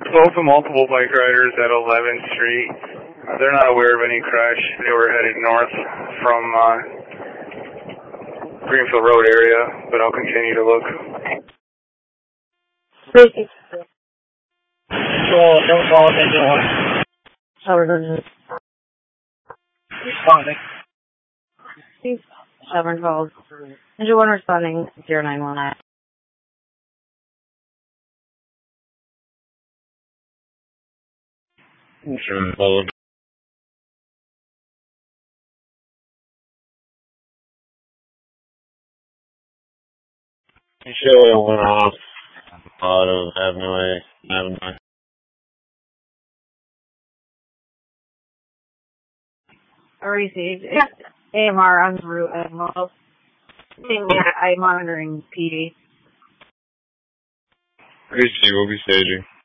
Spoke to multiple bike riders at 11th Street. They're not aware of any crash. They were headed north from Greenfield Road area, but I'll continue to look. Don't call attention. Responding. 7 calls. Engine 1 responding 0919. Sure, followed. Show went off. Auto Avenue. I received AMR on the route as well. I'm monitoring PD. We'll be staging.